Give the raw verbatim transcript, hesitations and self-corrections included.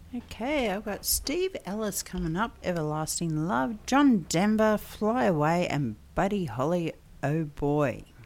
Okay, I've got Steve Ellis coming up, Everlasting Love, John Denver, Fly Away, and Buddy Holly, Oh Boy.